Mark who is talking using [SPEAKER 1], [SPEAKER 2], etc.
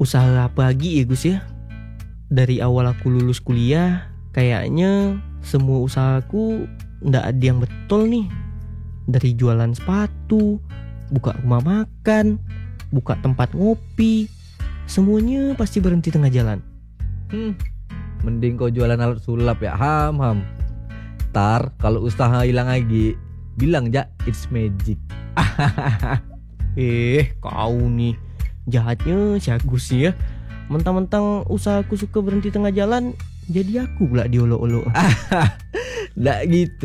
[SPEAKER 1] Usaha apa lagi ya Gus ya? Dari awal aku lulus kuliah, kayaknya semua usahaku ndak ada yang betul nih. Dari jualan sepatu, buka rumah makan, buka tempat ngopi, semuanya pasti berhenti tengah jalan.
[SPEAKER 2] Mending kau jualan alat sulap ya, Ham. Ntar kalau usaha hilang lagi, bilang aja it's magic.
[SPEAKER 1] Kau nih jahatnya si Agus ya. Mentang-mentang usahaku suka berhenti tengah jalan, jadi aku pula diolok-olok.
[SPEAKER 2] Nggak gitu.